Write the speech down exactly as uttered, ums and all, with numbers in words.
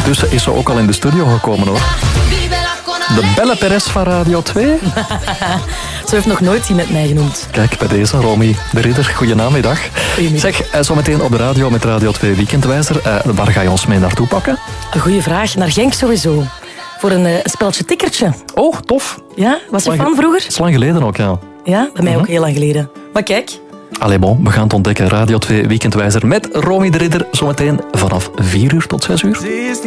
Ondertussen is ze ook al in de studio gekomen, hoor. De Belle Perez van Radio twee. Ze heeft nog nooit die met mij genoemd. Kijk, bij deze, Romy de Ridder. Goedenamiddag. Goedemiddag. Zeg, uh, zometeen op de radio met Radio twee Weekendwijzer. Uh, waar ga je ons mee naartoe pakken? Een goede vraag. Naar Genk sowieso. Voor een uh, speltje tikkertje. Oh, tof. Ja, was je Lang fan vroeger? Dat is lang geleden ook, ja. Ja, bij mij ook heel lang geleden. Maar kijk... Allee, bon, we gaan het ontdekken. Radio twee Weekendwijzer met Romy de Ridder. Zometeen vanaf vier uur tot zes uur.